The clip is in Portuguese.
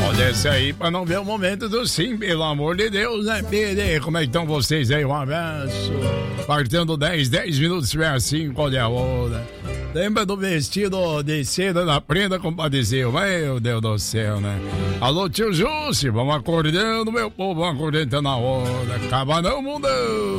Desce aí pra não ver o momento do sim, pelo amor de Deus, né, Pede? Como é que estão vocês aí? Um abraço. Partindo 10 minutos, se tiver assim, qual é a hora? Lembra do vestido de seda da prenda compadeceu? Meu Deus do céu, né? Alô, tio Jussi, vamos acordando, meu povo, vamos acordando, tá na hora. Acaba não, mundão.